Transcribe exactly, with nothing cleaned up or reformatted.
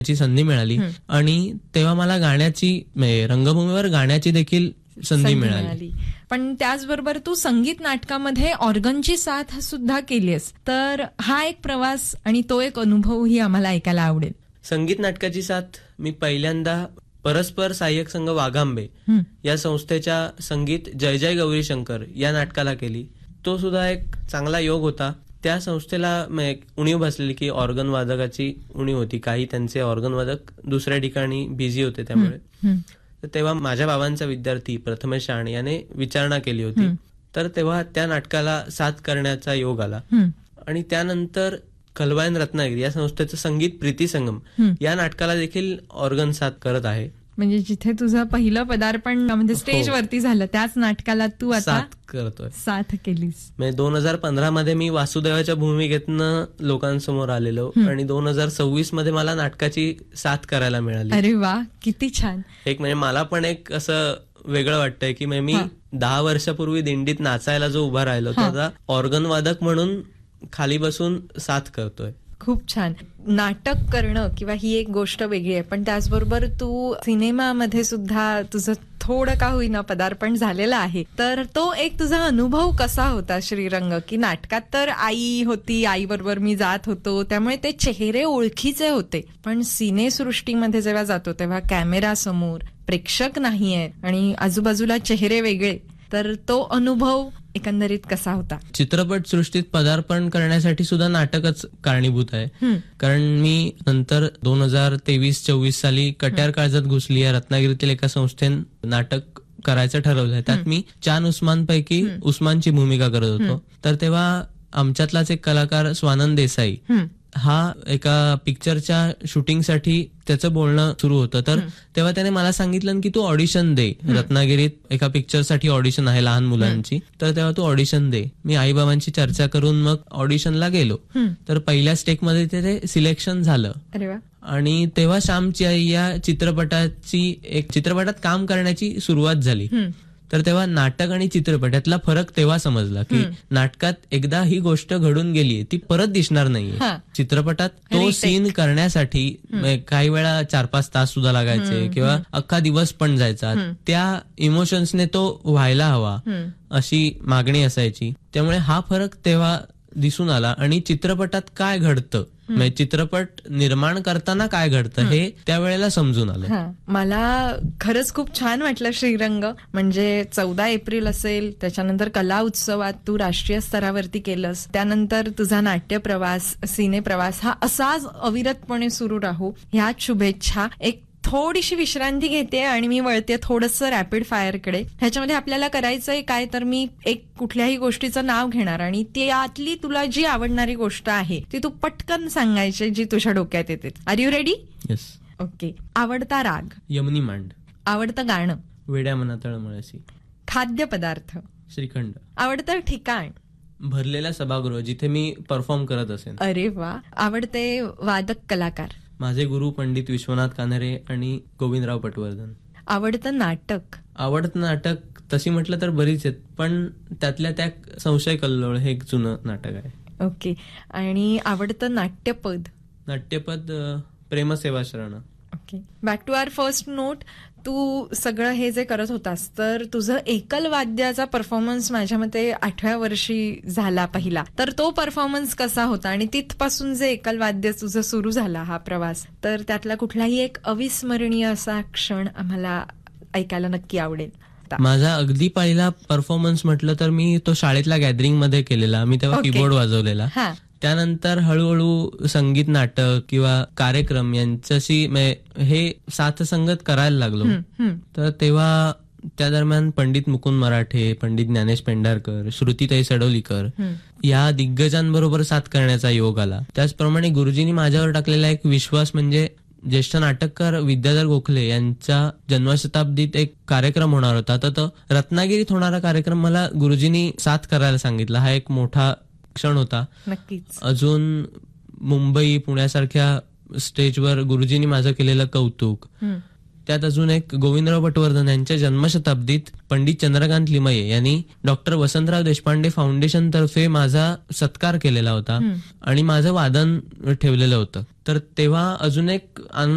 ची संधी मिळाली आणि तेव्हा मला गाण्याची रंगभूमीवर गाण्याची देखील संधी मिळाली. पण त्याचबरोबर तू संगीत नाटकामध्ये ऑर्गनची साथ सुद्धा केलीस, तर हा एक प्रवास आणि तो एक अनुभव ही आम्हाला ऐकायला आवडेल. संगीत नाटकाची साथ मी पहिल्यांदा परस्पर सहाय्यक संघ वाघांबे या संस्थेच्या संगीत जय जय गौरी शंकर या नाटकाला केली. तो सुद्धा एक चांगला योग होता. त्या संस्थेला उणीव भासलेली की ऑर्गन वादकाची उणीव होती. काही त्यांचे ऑर्गन वादक दुसऱ्या ठिकाणी बिझी होते, त्यामुळे तेव्हा माझ्या बाबांचा विद्यार्थी प्रथमेश शाण याने विचारणा केली होती. तर तेव्हा त्या नाटकाला साथ करण्याचा योग आला. आणि त्यानंतर कलवायन रत्नागिरी या संस्थेचं संगीत प्रीती संगम या नाटकाला देखील ऑर्गन साथ करत आहे. म्हणजे जिथे तुझं पहिलं पदार्पण म्हणजे स्टेज वरती झालं त्याच नाटकाला तू आता साथ करतोय, साथ केलीस. म्हणजे दोन हजार पंधरा मध्ये मी वासुदेवाच्या भूमिकेतनं लोकांसमोर आलेलो आणि दोन हजार सव्वीस मध्ये मला नाटकाची साथ करायला मिळाली. अरे वा, किती छान. एक म्हणजे मला पण एक असं वेगळं वाटतंय की मी दहा वर्षापूर्वी दिंडीत नाचायला जो उभा राहिलो तो आता ऑर्गन वादक म्हणून खाली बसून साथ करतोय. खूप छान. नाटक करणं किंवा ही एक गोष्ट वेगळी आहे, पण त्याचबरोबर तू सिनेमामध्ये सुद्धा तुझं थोडं का होईना पदार्पण झालेलं आहे. तर तो एक तुझा अनुभव कसा होता श्रीरंग? की नाटकात तर आई होती, आई बरोबर मी जात होतो, त्यामुळे ते चेहरे ओळखीचे होते. पण सिनेसृष्टीमध्ये जेव्हा जातो तेव्हा कॅमेरा समोर प्रेक्षक नाहीये आणि आजूबाजूला चेहरे वेगळे, तर तो अनुभव एकंदरीत कसा होता? चित्रपट सृष्टीत पदार्पण करण्यासाठी सुद्धा नाटकच कारणीभूत आहे. कारण मी नंतर दोन हजार तेवीस चोवीस साली कट्यार काळजात घुसली या रत्नागिरीतील एका संस्थेन नाटक करायचं ठरवलंय. त्यात मी चान उस्मान पैकी उस्मानची भूमिका करत होतो. तर तेव्हा आमच्यातलाच एक कलाकार स्वानंद देसाई हा एका पिक्चरच्या शूटिंगसाठी त्याचं बोलणं सुरू होतं. तर तेव्हा त्याने मला सांगितलं की तू ऑडिशन दे, रत्नागिरीत एका पिक्चरसाठी ऑडिशन आहे लहान मुलांची, तर तेव्हा तू ऑडिशन दे. मी आई बाबांची चर्चा करून मग ऑडिशनला गेलो. तर पहिल्या स्टेकमध्ये ते सिलेक्शन झालं. अरे वा. आणि तेव्हा श्यामची आई या चित्रपटाची एक चित्रपटात काम करण्याची सुरुवात झाली. तर तेव्हा नाटक आणि चित्रपट यातला फरक तेव्हा समजला की नाटकात एकदा ही गोष्ट घडून गेलीये ती परत दिसणार नाहीये. चित्रपटात तो सीन करण्यासाठी काही वेळा चार पाच तास सुद्धा लागायचे किंवा अख्खा दिवस पण जायचा. त्या इमोशन्सने तो व्हायला हवा अशी मागणी असायची. त्यामुळे हा फरक तेव्हा दिसून आला. आणि चित्रपटात काय घडतं, म्हणजे चित्रपट निर्माण करताना काय घडतं हे त्यावेळेला समजून आलं. मला खरंच खूप छान वाटलं श्रीरंग. म्हणजे चौदा एप्रिल असेल, त्याच्यानंतर कला उत्सवात तू राष्ट्रीय स्तरावरती केलंस, त्यानंतर तुझा नाट्य प्रवास, सिने प्रवास हा असाच अविरतपणे सुरू राहू ह्याच शुभेच्छा. एक थोडीशी विश्रांती घेते आणि मी वळते थोडंसं रॅपिड फायरकडे. ह्याच्यामध्ये आपल्याला करायचंय काय, तर मी एक कुठल्याही गोष्टीचं नाव घेणार आणि त्यातली तुला जी आवडणारी गोष्ट आहे ती तू पटकन सांगायची जी तुझ्या डोक्यात येते. R you ready? Yes. Okay. आवडता राग? यमनी मांड. आवडतं गाणं? वेड्या मना तळमळसी. खाद्य पदार्थ? श्रीखंड. आवडतं ठिकाण? भरलेला सभागृह जिथे मी परफॉर्म करत असेन. अरे वा. आवडते वादक कलाकार? माझे गुरु पंडित विश्वनाथ कानरे आणि गोविंदराव पटवर्धन. आवडतं नाटक? आवडतं नाटक तशी म्हटलं तर बरीच आहेत, पण त्यातल्या त्या संशय कल्लोळ हे एक जुनं नाटक आहे. ओके. आणि आवडतं नाट्यपद? नाट्यपद प्रेमसेवा शरण. Okay. Back to our first note. तू सगळं हे जे करत होतास तर तुझं एकल वाद्याचा परफॉर्मन्स माझ्या मते आठव्या वर्षी झाला पहिला, तर तो परफॉर्मन्स कसा होता? आणि तिथपासून जे एकल वाद्य तुझं सुरू झाला हा प्रवास, तर त्यातला कुठलाही एक अविस्मरणीय असा क्षण आम्हाला ऐकायला नक्की आवडेल. माझा अगदी पहिला परफॉर्मन्स म्हटलं तर मी तो शाळेतल्या गॅदरिंग मध्ये केलेला. मी तेव्हा कीबोर्ड वाजवलेला. त्यानंतर हळूहळू संगीत नाटक किंवा कार्यक्रम यांच्याशी हे साथसंगत करायला लागलो. तर तेव्हा त्या दरम्यान पंडित मुकुंद मराठे, पंडित ज्ञानेश पेंढारकर, श्रुतीताई सडोलीकर या दिग्गजांबरोबर साथ करण्याचा योग आला. त्याचप्रमाणे गुरुजींनी माझ्यावर टाकलेला एक विश्वास म्हणजे ज्येष्ठ नाटककार विद्याधर गोखले यांच्या जन्मशताब्दीत एक कार्यक्रम होणार होता. तर तो रत्नागिरीत होणारा कार्यक्रम मला गुरुजींनी साथ करायला सांगितला. हा एक मोठा क्षण होता. नक्कीच. अजून मुंबई पुण्यासारख्या स्टेजवर गुरुजींनी माझं केलेलं कौतुक, त्यात अजून एक गोविंदराव पटवर्धन यांच्या जन्मशताब्दीत पंडित चंद्रकांत लिमये यांनी डॉक्टर वसंतराव देशपांडे फाउंडेशन तर्फे माझा सत्कार केलेला होता आणि माझं वादन ठेवलेलं होतं. तर तेव्हा अजून एक